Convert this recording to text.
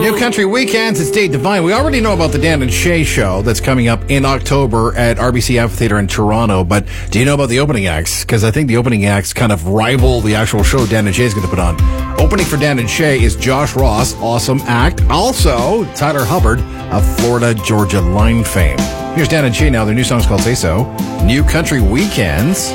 New Country Weekends, it's Dave Devine. We already know about the Dan and Shay show that's coming up in October at RBC Amphitheater in Toronto, but do you know about the opening acts? Because I think the opening acts kind of rival the actual show Dan and Shay is going to put on. Opening for Dan and Shay is Josh Ross, awesome act. Also, Tyler Hubbard of Florida Georgia Line fame. Here's Dan and Shay now. Their new song's called Say So. New Country Weekends.